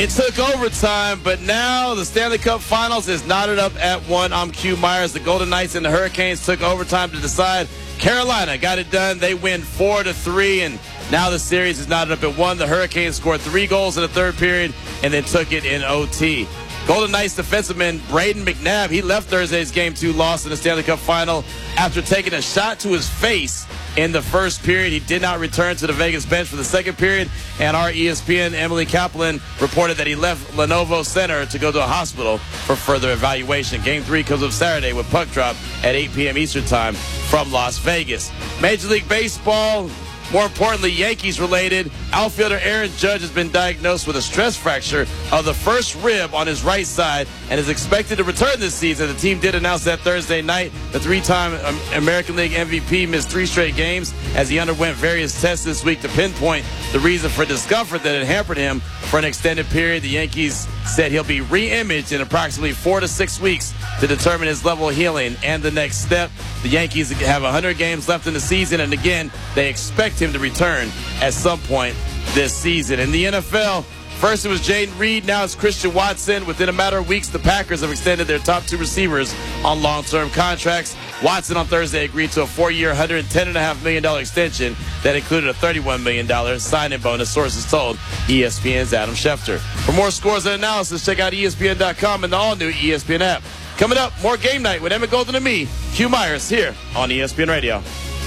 It took overtime, but now the Stanley Cup Finals is knotted up at 1. I'm Q Myers. The Golden Knights and the Hurricanes took overtime to decide. Carolina got it done. They win 4-3, and now the series is knotted up at 1. The Hurricanes scored 3 goals in the third period and then took it in OT. Golden Knights defenseman Brayden McNabb, he left Thursday's Game 2 loss in the Stanley Cup Final after taking a shot to his face in the first period. He did not return to the Vegas bench for the second period, and our ESPN Emily Kaplan reported that he left Lenovo Center to go to a hospital for further evaluation. Game 3 comes up Saturday with puck drop at 8 p.m. Eastern Time from Las Vegas. Major League Baseball, more importantly, Yankees-related, outfielder Aaron Judge has been diagnosed with a stress fracture of the first rib on his right side and is expected to return this season. The team did announce that Thursday night. The 3-time American League MVP missed 3 straight games as he underwent various tests this week to pinpoint the reason for discomfort that had hampered him for an extended period. The Yankees said he'll be re-imaged in approximately 4 to 6 weeks to determine his level of healing and the next step. The Yankees have 100 games left in the season, and again, they expect him to return at some point this season. In the NFL, first it was Jaden Reed, now it's Christian Watson. Within a matter of weeks, the Packers have extended their top 2 receivers on long-term contracts. Watson on Thursday agreed to a 4-year, $110.5 million extension that included a $31 million signing bonus, sources told ESPN's Adam Schefter. For more scores and analysis, check out ESPN.com and the all-new ESPN app. Coming up, more Game Night with Emmett Golden and me, Q Myers, here on ESPN Radio.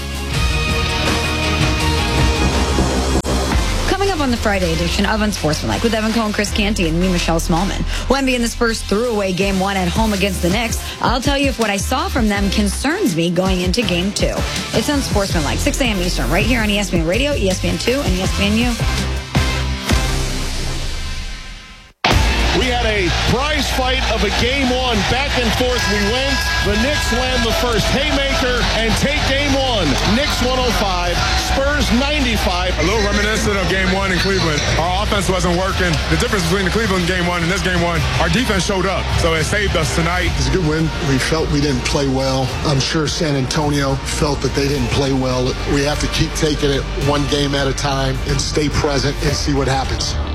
Coming up on the Friday edition of Unsportsmanlike with Evan Cohen, Chris Canty, and me, Michelle Smallman. Wemby and the Spurs threw away Game 1 at home against the Knicks. I'll tell you if what I saw from them concerns me going into Game 2. It's Unsportsmanlike, 6 a.m. Eastern, right here on ESPN Radio, ESPN2, and ESPNU. We had a prize fight of a Game 1. Back and forth we went. The Knicks land the first haymaker and take Game 1. Knicks 105, Spurs 95. A little reminiscent of Game 1 in Cleveland. Our offense wasn't working. The difference between the Cleveland Game 1 and this Game 1, our defense showed up. So it saved us tonight. It's a good win. We felt we didn't play well. I'm sure San Antonio felt that they didn't play well. We have to keep taking it one game at a time and stay present and see what happens.